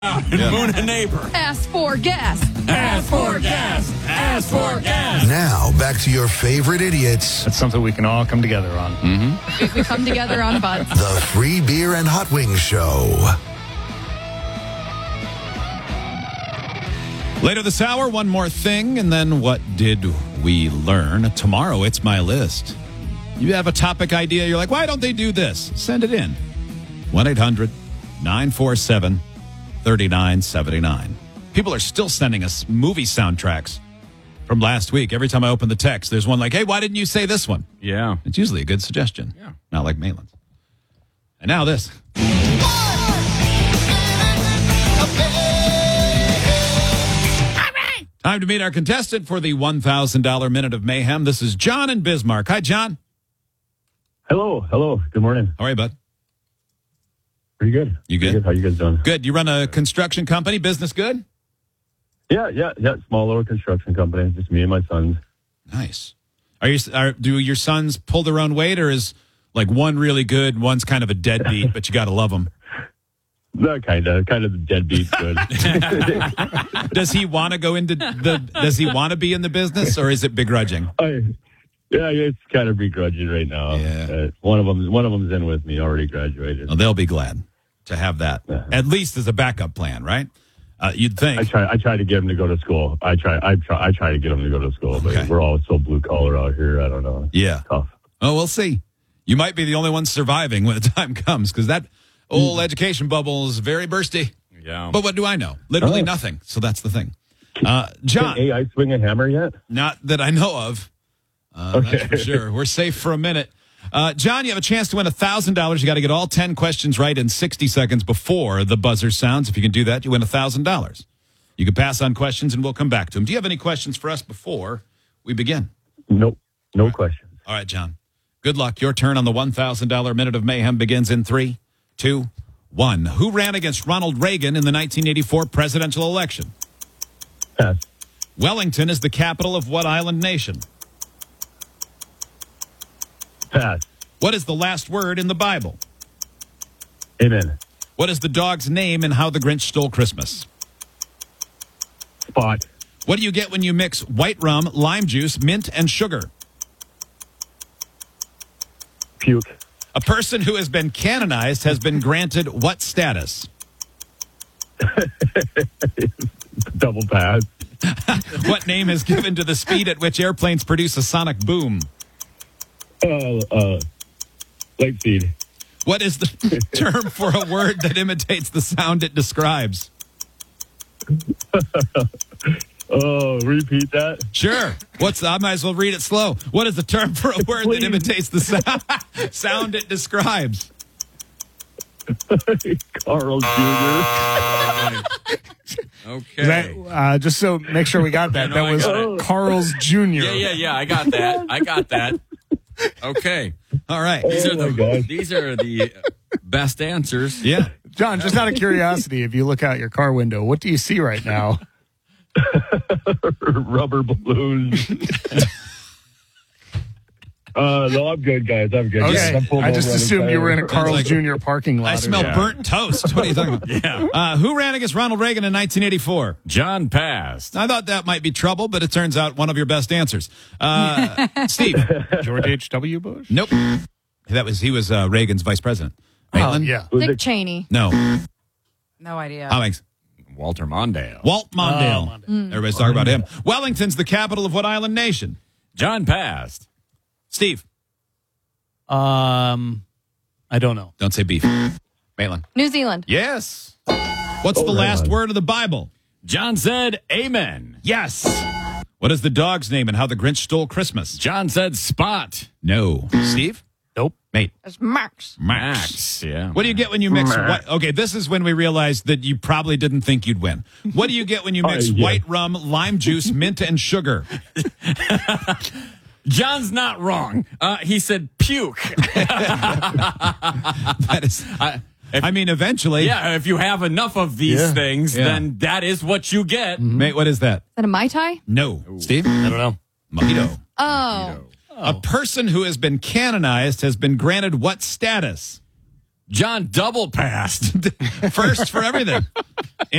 Moon a neighbor. Ask for gas. Ask for gas. Ask for gas. Now, back to your favorite idiots. That's something we can all come together on. If we come together on buds. The Free Beer and Hot Wings Show. Later this hour, one more thing, and then what did we learn? Tomorrow, it's my list. You have a topic idea, you're like, why don't they do this? Send it in. 1-800-947-3979. People are still sending us movie soundtracks from last week. Every time I open the text, there's one like, hey, why didn't you say this one? Yeah. It's usually a good suggestion. Yeah. Not like Maitland's. And now this. Time to meet our contestant for the $1,000 Minute of Mayhem. This is John in Bismarck. Hi, John. Hello. Good morning. How are you, bud? Pretty good. You good? Pretty good. How you guys doing? Good. You run a construction company. Business good? Yeah. Small little construction company. Just me and my sons. Nice. Do your sons pull their own weight, or is like one really good, one's kind of a deadbeat, but you got to love them? That kind of the deadbeat good. Does he want to go into does he want to be in the business, or is it begrudging? It's kind of begrudging right now. Yeah. One of them's in with me, already graduated. Well, they'll be glad to have that, at least as a backup plan, right? You'd think. I try to get him to go to school. I try to get him to go to school, but we're all so blue collar out here. I don't know. Yeah. Tough. Oh, we'll see. You might be the only one surviving when the time comes, because that old education bubble is very bursty. Yeah. But what do I know? Literally nothing. So that's the thing. John. Can AI swing a hammer yet? Not that I know of. That's for sure. We're safe for a minute. John, you have a chance to win $1,000. You got to get all 10 questions right in 60 seconds before the buzzer sounds. If you can do that, you win $1,000. You can pass on questions, and we'll come back to them. Do you have any questions for us before we begin? Nope. No questions. All right, John. Good luck. Your turn on the $1,000 Minute of Mayhem begins in 3, 2, 1. Who ran against Ronald Reagan in the 1984 presidential election? Pass. Wellington is the capital of what island nation? Pass. What is the last word in the Bible? Amen. What is the dog's name in How the Grinch Stole Christmas? Spot. What do you get when you mix white rum, lime juice, mint, and sugar? Puke. A person who has been canonized has been granted what status? Double pass. What name is given to the speed at which airplanes produce a sonic boom? Light speed. What is the term for a word that imitates the sound it describes? Repeat that. Sure. I might as well read it slow. What is the term for a word that imitates the sound it describes? Carl Jr. Okay. Just so make sure we got that. Yeah, no, that was I got it. Carl's Jr. Yeah. I got that. Okay. All right. These are gosh. these are the best answers. Yeah. John, just out of curiosity, if you look out your car window, what do you see right now? Rubber balloons. No, I'm good, guys. I'm good. Okay. I'm I just assumed you were in a Carl's like- Jr. parking lot. I smell burnt toast. What are you talking about? Yeah. Who ran against Ronald Reagan in 1984? John passed. I thought that might be trouble, but it turns out one of your best answers. Steve. George H.W. Bush? Nope. He was Reagan's vice president. Maitland? Yeah. Dick Cheney. No. No idea. Alex. Walter Mondale. Walt Mondale. Everybody's talking about him. Wellington's the capital of what island nation? John passed. Steve. I don't know. Don't say beef. Maitland. New Zealand. Yes. What's the last word of the Bible? John said amen. Yes. What is the dog's name and How the Grinch Stole Christmas? John said spot. No. Steve? Nope. Mate. It's Max. Max. Yeah. What do you get when you mix white? Okay, this is when we realized that you probably didn't think you'd win. What do you get when you mix white rum, lime juice, mint, and sugar? John's not wrong. He said puke. That is. I mean, eventually. Yeah, if you have enough of these things, then that is what you get. Mate, what is that? Is that a Mai Tai? No. Steve? I don't know. Mojito. Oh. A person who has been canonized has been granted what status? John double passed. First for everything.